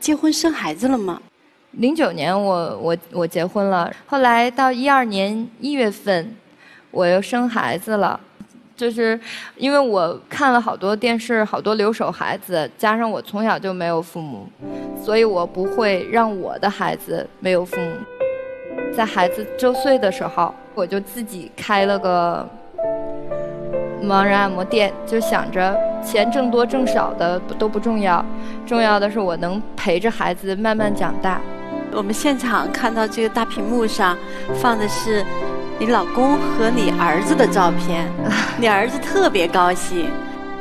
结婚生孩子了吗 ？09年我结婚了，后来到12年1月份，我又生孩子了。就是因为我看了好多电视，好多留守孩子，加上我从小就没有父母，所以我不会让我的孩子没有父母。在孩子周岁的时候，我就自己开了个盲人按摩店，就想着钱挣多挣少的都不重要，重要的是我能陪着孩子慢慢长大。 我们现场看到这个大屏幕上放的是你老公和你儿子的照片，你儿子特别高兴。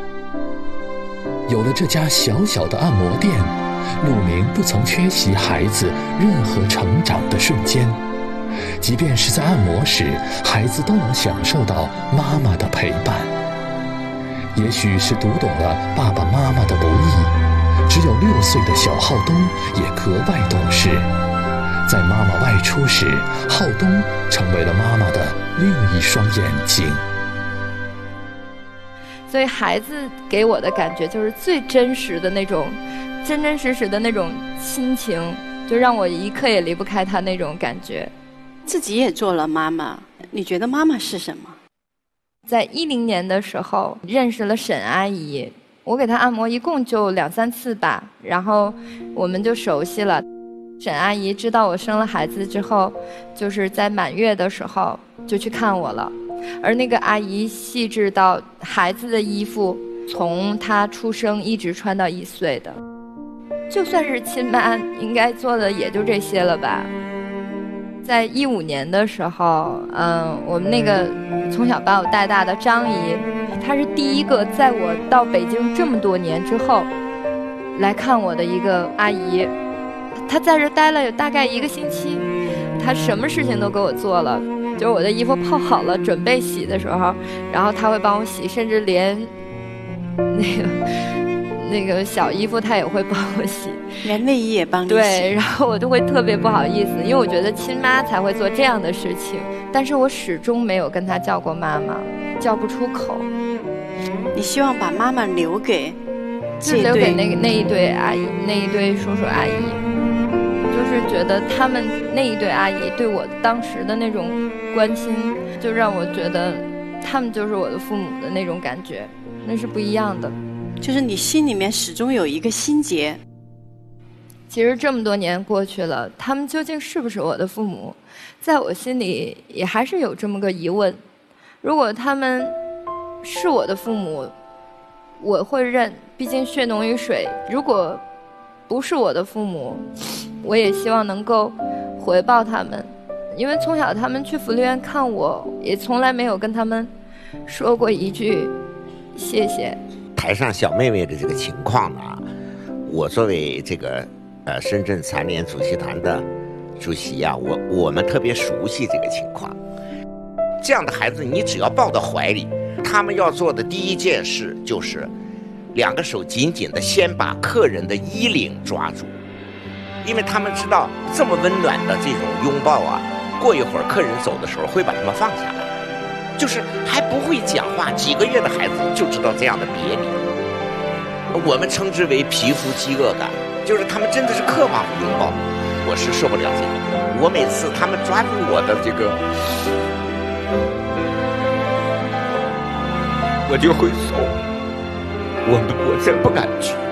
有了这家小小的按摩店，陆明不曾缺席孩子任何成长的瞬间，即便是在按摩时，孩子都能享受到妈妈的陪伴。也许是读懂了爸爸妈妈的不易，只有6岁的小浩东也格外懂事。在妈妈外出时，浩东成为了妈妈的另一双眼睛。 所以孩子给我的感觉就是最真实的那种，真真实实的那种亲情，就让我一刻也离不开他那种感觉。 自己也做了妈妈，你觉得妈妈是什么？ 在10年的时候认识了沈阿姨，我给她按摩一共就2、3次吧，然后我们就熟悉了。沈阿姨知道我生了孩子之后，就是在满月的时候就去看我了。而那个阿姨细致到孩子的衣服从她出生一直穿到1岁的，就算是亲妈应该做的也就这些了吧。在15年的时候，我们那个从小把我带大的张姨，她是第一个在我到北京这么多年之后来看我的一个阿姨。她在这待了有大概1个星期，她什么事情都给我做了，就是我的衣服泡好了准备洗的时候，然后她会帮我洗，甚至连那个小衣服她也会帮我洗， 连内衣也帮你洗。 对，然后我就会特别不好意思，因为我觉得亲妈才会做这样的事情，但是我始终没有跟她叫过妈妈，叫不出口。 你希望把妈妈留给就留给那一对阿姨，那一对叔叔阿姨，就是觉得他们那一对阿姨对我当时的那种关心，就让我觉得他们就是我的父母的那种感觉，那是不一样的。 就是你心里面始终有一个心结。 其实这么多年过去了，他们究竟是不是我的父母，在我心里也还是有这么个疑问。如果他们是我的父母，我会认，毕竟血浓于水。如果不是我的父母，我也希望能够回报他们，因为从小他们去福利院看我，也从来没有跟他们说过一句谢谢。 台上小妹妹的这个情况呢，我作为这个深圳残联主席团的主席啊，我们特别熟悉这个情况。这样的孩子，你只要抱到怀里，他们要做的第一件事就是2个手紧紧的先把客人的衣领抓住，因为他们知道这么温暖的这种拥抱啊，过一会儿客人走的时候会把他们放下来，就是还不会讲话，几个月的孩子就知道这样的别离。我们称之为皮肤饥饿感，就是他们真的是渴望拥抱。我是受不了这个，我每次他们抓住我的这个，我就会走，我真不敢去。